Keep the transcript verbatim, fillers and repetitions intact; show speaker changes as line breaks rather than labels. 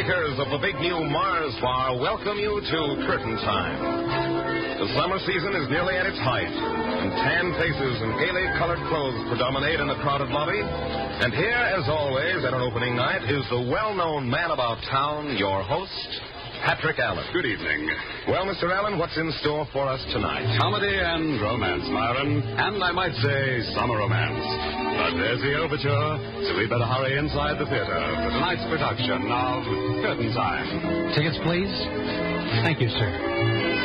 makers of the big new Mars bar welcome you to Curtain Time. The summer season is nearly at its height, and tan faces and gaily colored clothes predominate in the crowded lobby. And here, as always, at an opening night, is the well-known man about town, your host, Patrick Allen.
Good evening.
Well, Mister Allen, what's in store for us tonight?
Comedy and romance, Myron, and I might say summer romance. But there's the overture, so we better hurry inside the theater for tonight's production of Curtain Time.
Tickets, please. Thank you, sir.